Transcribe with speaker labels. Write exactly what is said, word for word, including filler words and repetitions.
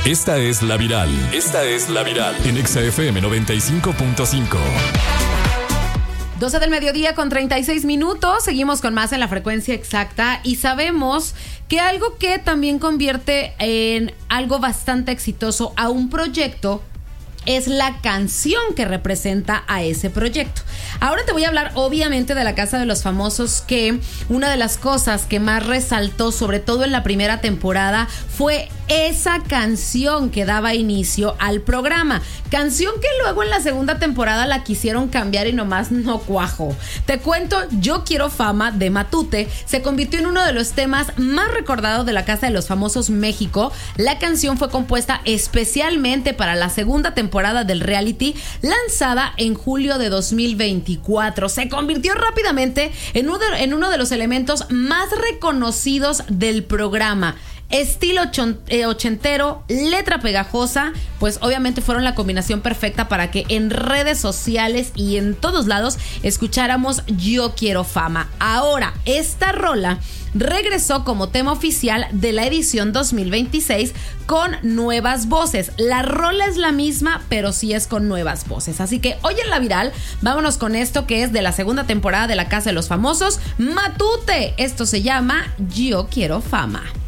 Speaker 1: Esta es La Viral. Esta es La Viral. En Exa F M noventa y cinco punto cinco.
Speaker 2: doce del mediodía con treinta y seis minutos. Seguimos con más en la frecuencia exacta y sabemos que algo que también convierte en algo bastante exitoso a un proyecto es la canción que representa a ese proyecto. Ahora te voy a hablar obviamente de La Casa de los Famosos, que una de las cosas que más resaltó, sobre todo en la primera temporada, fue esa canción que daba inicio al programa. Canción que luego en la segunda temporada la quisieron cambiar y nomás no cuajó. Te cuento, Yo Quiero Fama de Matute se convirtió en uno de los temas más recordados de La Casa de los Famosos México. La canción fue compuesta especialmente para la segunda temporada del reality, lanzada en julio de dos mil veinticuatro. Se convirtió rápidamente en uno de, en uno de los elementos más reconocidos del programa. Estilo ochentero, letra pegajosa, pues obviamente fueron la combinación perfecta para que en redes sociales y en todos lados escucháramos Yo Quiero Fama. Ahora, esta rola regresó como tema oficial de la edición dos mil veintiséis con nuevas voces. La rola es la misma, pero sí es con nuevas voces. Así que hoy en La Viral, vámonos con esto que es de la segunda temporada de La Casa de los Famosos, Matute. Esto se llama Yo Quiero Fama.